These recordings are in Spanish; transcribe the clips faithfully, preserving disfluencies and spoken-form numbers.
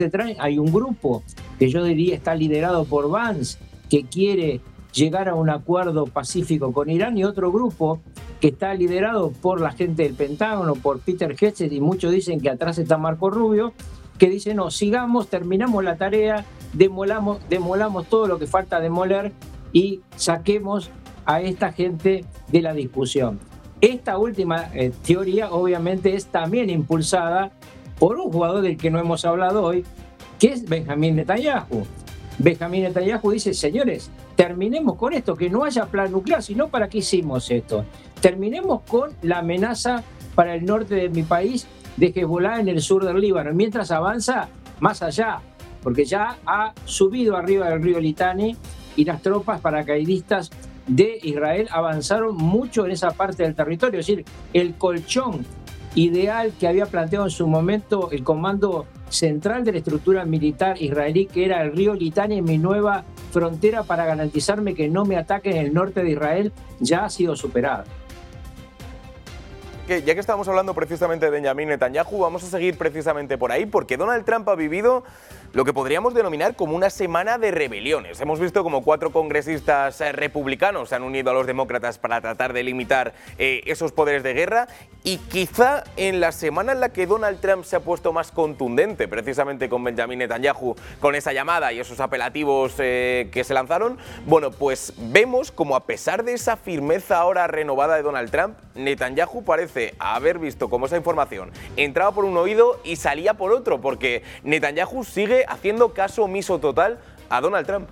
Trump hay un grupo que yo diría está liderado por Vance, que quiere llegar a un acuerdo pacífico con Irán, y otro grupo que está liderado por la gente del Pentágono, por Peter Hegseth, y muchos dicen que atrás está Marco Rubio, que dicen, no, sigamos, terminamos la tarea, demolamos, demolamos todo lo que falta demoler y saquemos a esta gente de la discusión. Esta última eh, teoría obviamente es también impulsada por un jugador del que no hemos hablado hoy, que es Benjamín Netanyahu. Benjamín Netanyahu dice, señores, terminemos con esto, que no haya plan nuclear, sino ¿para qué hicimos esto? Terminemos con la amenaza para el norte de mi país de Hezbollah en el sur del Líbano, mientras avanza más allá, porque ya ha subido arriba del río Litani y las tropas paracaidistas de Israel avanzaron mucho en esa parte del territorio, es decir, el colchón ideal que había planteado en su momento el Comando Central de la Estructura Militar Israelí, que era el río Litani en mi nueva frontera para garantizarme que no me ataquen en el norte de Israel, ya ha sido superado. Ya que estamos hablando precisamente de Benjamín Netanyahu, vamos a seguir precisamente por ahí, porque Donald Trump ha vivido lo que podríamos denominar como una semana de rebeliones. Hemos visto como cuatro congresistas republicanos se han unido a los demócratas para tratar de limitar eh, esos poderes de guerra, y quizá en la semana en la que Donald Trump se ha puesto más contundente, precisamente con Benjamín Netanyahu, con esa llamada y esos apelativos eh, que se lanzaron, bueno, pues vemos como a pesar de esa firmeza ahora renovada de Donald Trump, Netanyahu parece haber visto cómo esa información entraba por un oído y salía por otro, porque Netanyahu sigue haciendo caso omiso total a Donald Trump.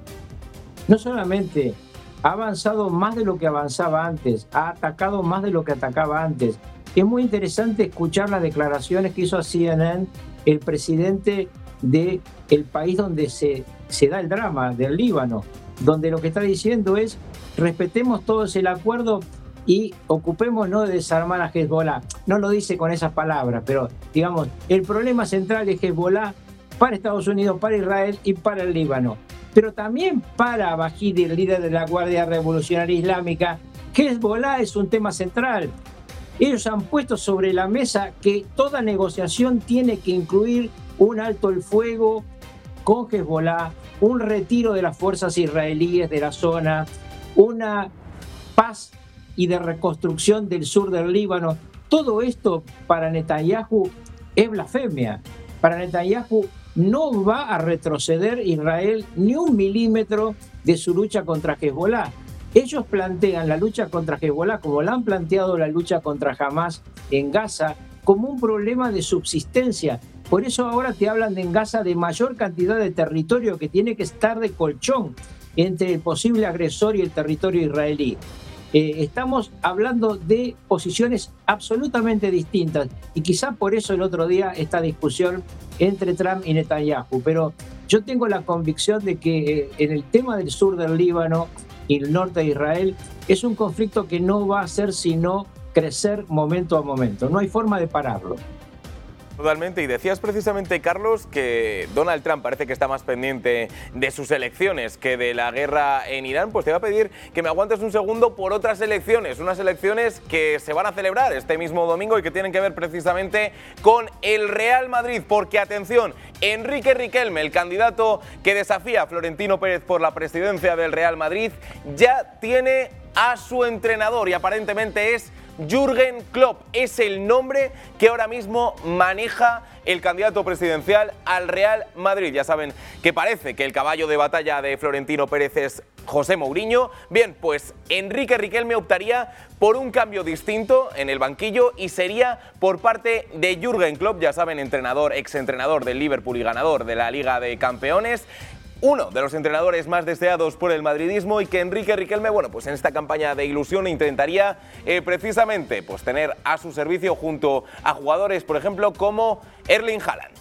No solamente ha avanzado más de lo que avanzaba antes, ha atacado más de lo que atacaba antes. Es muy interesante escuchar las declaraciones que hizo a C N N el presidente del país donde se, se da el drama, del Líbano, donde lo que está diciendo es respetemos todos el acuerdo y ocupémonos de desarmar a Hezbollah. No lo dice con esas palabras, pero digamos, el problema central de Hezbollah para Estados Unidos, para Israel y para el Líbano, pero también para Baghdadi, el líder de la Guardia Revolucionaria Islámica. Hezbollah es un tema central. Ellos han puesto sobre la mesa que toda negociación tiene que incluir un alto el fuego con Hezbollah, un retiro de las fuerzas israelíes de la zona, una paz y de reconstrucción del sur del Líbano. Todo esto para Netanyahu es blasfemia. Para Netanyahu no va a retroceder Israel ni un milímetro de su lucha contra Hezbollah. Ellos plantean la lucha contra Hezbollah, como la han planteado la lucha contra Hamas en Gaza, como un problema de subsistencia. Por eso ahora te hablan de, en Gaza de mayor cantidad de territorio que tiene que estar de colchón entre el posible agresor y el territorio israelí. Eh, estamos hablando de posiciones absolutamente distintas, y quizá por eso el otro día esta discusión entre Trump y Netanyahu. Pero yo tengo la convicción de que eh, en el tema del sur del Líbano y el norte de Israel es un conflicto que no va a hacer sino crecer momento a momento. No hay forma de pararlo. Totalmente, y decías precisamente, Carlos, que Donald Trump parece que está más pendiente de sus elecciones que de la guerra en Irán. Pues te voy a pedir que me aguantes un segundo por otras elecciones, unas elecciones que se van a celebrar este mismo domingo y que tienen que ver precisamente con el Real Madrid, porque atención, Enrique Riquelme, el candidato que desafía a Florentino Pérez por la presidencia del Real Madrid, ya tiene a su entrenador y aparentemente es Jürgen Klopp. Es el nombre que ahora mismo maneja el candidato presidencial al Real Madrid. Ya saben que parece que el caballo de batalla de Florentino Pérez es José Mourinho. Bien, pues Enrique Riquelme optaría por un cambio distinto en el banquillo y sería por parte de Jürgen Klopp, ya saben, entrenador, exentrenador del Liverpool y ganador de la Liga de Campeones. Uno de los entrenadores más deseados por el madridismo, y que Enrique Riquelme, bueno, pues en esta campaña de ilusión intentaría eh, precisamente pues tener a su servicio junto a jugadores, por ejemplo, como Erling Haaland.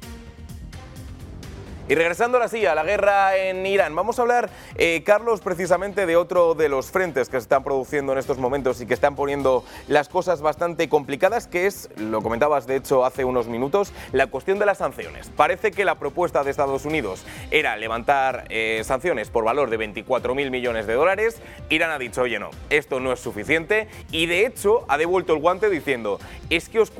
Y regresando ahora sí a la guerra en Irán, vamos a hablar, eh, Carlos, precisamente de otro de los frentes que se están produciendo en estos momentos y que están poniendo las cosas bastante complicadas, que es, lo comentabas de hecho hace unos minutos, la cuestión de las sanciones. Parece que la propuesta de Estados Unidos era levantar eh, sanciones por valor de veinticuatro mil millones de dólares. Irán ha dicho, oye, no, esto no es suficiente, y de hecho ha devuelto el guante diciendo, es que os